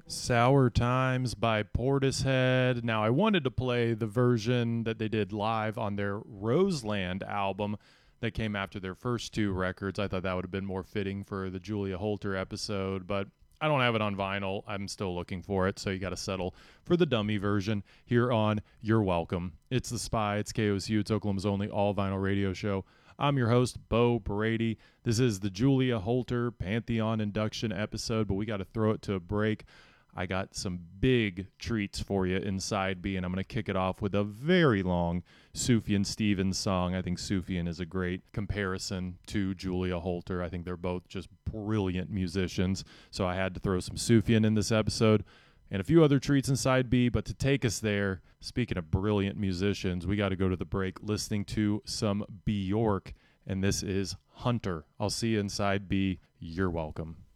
Sour Times by Portishead. Now, I wanted to play the version that they did live on their Roseland album that came after their first two records. I thought that would have been more fitting for the Julia Holter episode, but I don't have it on vinyl. I'm still looking for it, so you got to settle for the dummy version here on You're Welcome. It's The Spy, it's KOSU, it's Oklahoma's only all vinyl radio show. I'm your host, Bo Brady. This is the Julia Holter Pantheon induction episode, but we got to throw it to a break. I got some big treats for you in Side B, and I'm going to kick it off with a very long Sufjan Stevens song. I think Sufjan is a great comparison to Julia Holter. I think they're both just brilliant musicians, so I had to throw some Sufjan in this episode and a few other treats in Side B. But to take us there, speaking of brilliant musicians, we got to go to the break listening to some Bjork, and this is Hunter. I'll see you in Side B. You're welcome.